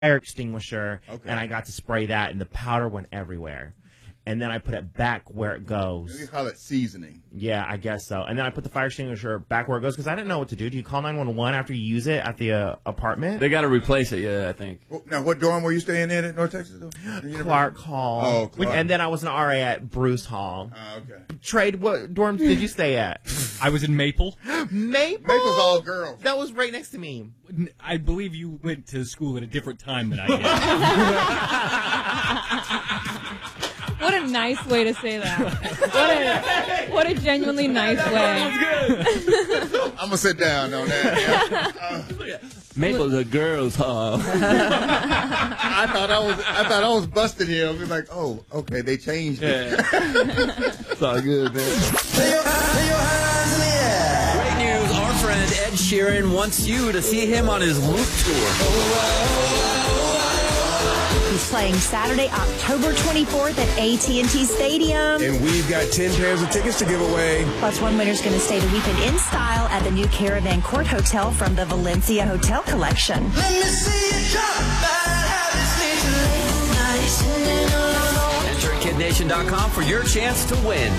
fire extinguisher, Okay. and I got to spray that, and the powder went everywhere. And then I put it back where it goes. We call it seasoning. Yeah, I guess so. And then I put the fire extinguisher back where it goes because I didn't know what to do. Do you call 911 after you use it at the apartment? They got to replace it, yeah, I think. Now, what dorm were you staying in at North Texas? Clark Hall. Oh, Clark. And then I was an RA at Bruce Hall. Okay. Trade, what dorms did you stay at? I was in Maple. Maple? Maple's all girls. That was right next to me. I believe you went to school at a different time than I did. What a nice way to say that. What a genuinely nice way. I'm going to sit down on that. Yeah. Maple's a girls' hall. I thought I was busting him. He's like, oh, okay, they changed it. It's all good, man. Great news. Our friend Ed Sheeran wants you to see him on his Loop Tour. He's playing Saturday, October 24th at AT&T Stadium. And we've got 10 pairs of tickets to give away. Plus, one winner's going to stay the weekend in style at the new Caravan Court Hotel from the Valencia Hotel Collection. Enter KidNation.com for your chance to win.